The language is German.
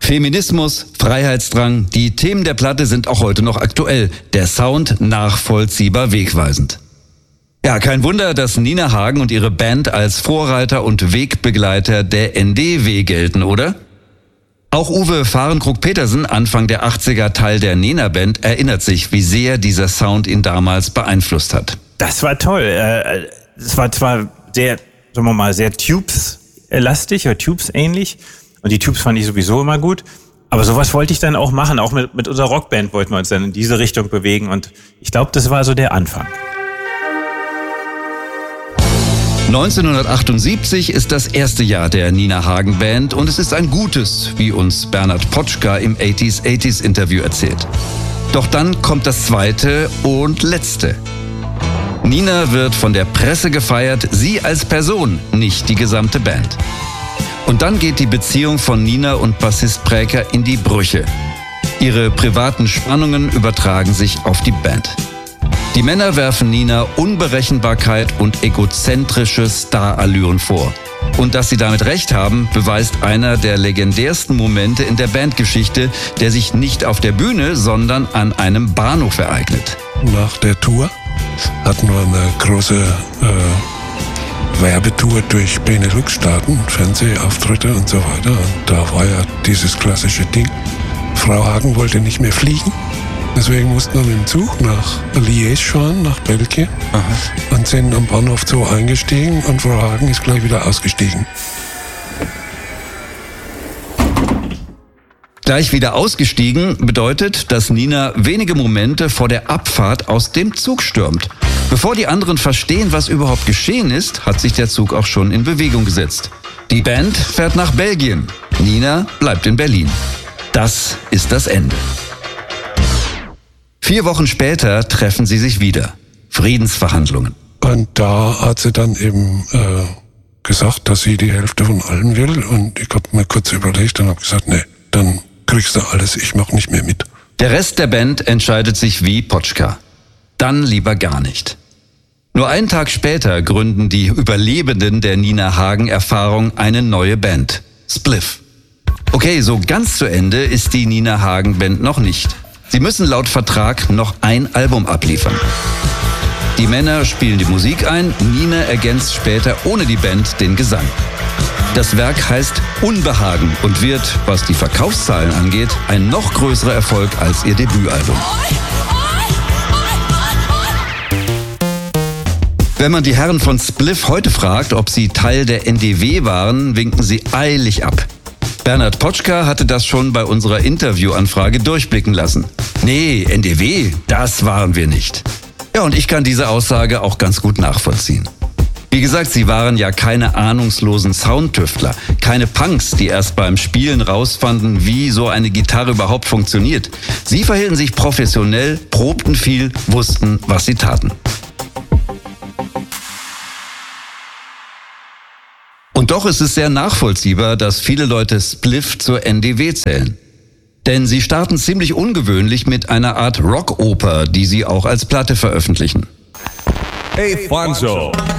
Feminismus, Freiheitsdrang, die Themen der Platte sind auch heute noch aktuell. Der Sound nachvollziehbar wegweisend. Ja, kein Wunder, dass Nina Hagen und ihre Band als Vorreiter und Wegbegleiter der NDW gelten, oder? Auch Uwe Fahrenkrug-Petersen, Anfang der 80er Teil der Nena-Band, erinnert sich, wie sehr dieser Sound ihn damals beeinflusst hat. Das war toll. Es war zwar sehr, sagen wir mal, sehr Tubes-lastig oder Tubes-ähnlich. Und die Tubes fand ich sowieso immer gut. Aber sowas wollte ich dann auch machen. Auch mit unserer Rockband wollten wir uns dann in diese Richtung bewegen. Und ich glaube, das war so der Anfang. 1978 ist das erste Jahr der Nina Hagen Band und es ist ein gutes, wie uns Bernhard Potschka im 80s Interview erzählt. Doch dann kommt das zweite und letzte. Nina wird von der Presse gefeiert, sie als Person, nicht die gesamte Band. Und dann geht die Beziehung von Nina und Bassist Präker in die Brüche. Ihre privaten Spannungen übertragen sich auf die Band. Die Männer werfen Nina Unberechenbarkeit und egozentrische Starallüren vor. Und dass sie damit recht haben, beweist einer der legendärsten Momente in der Bandgeschichte, der sich nicht auf der Bühne, sondern an einem Bahnhof ereignet. Nach der Tour hatten wir eine große Werbetour durch Benelux-Staaten, Fernsehauftritte und so weiter. Und da war ja dieses klassische Ding. Frau Hagen wollte nicht mehr fliegen. Deswegen mussten wir mit dem Zug nach Liège fahren, nach Belgien. Aha. Und sind am Bahnhof Zoo eingestiegen und Frau Hagen ist gleich wieder ausgestiegen. Gleich wieder ausgestiegen bedeutet, dass Nina wenige Momente vor der Abfahrt aus dem Zug stürmt. Bevor die anderen verstehen, was überhaupt geschehen ist, hat sich der Zug auch schon in Bewegung gesetzt. Die Band fährt nach Belgien. Nina bleibt in Berlin. Das ist das Ende. 4 Wochen später treffen sie sich wieder. Friedensverhandlungen. Und da hat sie dann eben gesagt, dass sie die Hälfte von allem will. Und ich habe mir kurz überlegt und habe gesagt, nee, dann kriegst du alles, ich mach nicht mehr mit. Der Rest der Band entscheidet sich wie Potschka. Dann lieber gar nicht. Nur einen Tag später gründen die Überlebenden der Nina Hagen-Erfahrung eine neue Band. Spliff. Okay, so ganz zu Ende ist die Nina Hagen-Band noch nicht. Sie müssen laut Vertrag noch ein Album abliefern. Die Männer spielen die Musik ein, Nina ergänzt später ohne die Band den Gesang. Das Werk heißt Unbehagen und wird, was die Verkaufszahlen angeht, ein noch größerer Erfolg als ihr Debütalbum. Wenn man die Herren von Spliff heute fragt, ob sie Teil der NDW waren, winken sie eilig ab. Bernhard Potschka hatte das schon bei unserer Interviewanfrage durchblicken lassen. Nee, NDW, das waren wir nicht. Ja, und ich kann diese Aussage auch ganz gut nachvollziehen. Wie gesagt, sie waren ja keine ahnungslosen Soundtüftler, keine Punks, die erst beim Spielen rausfanden, wie so eine Gitarre überhaupt funktioniert. Sie verhielten sich professionell, probten viel, wussten, was sie taten. Und doch ist es sehr nachvollziehbar, dass viele Leute Spliff zur NDW zählen. Denn sie starten ziemlich ungewöhnlich mit einer Art Rockoper, die sie auch als Platte veröffentlichen. Hey Fonso.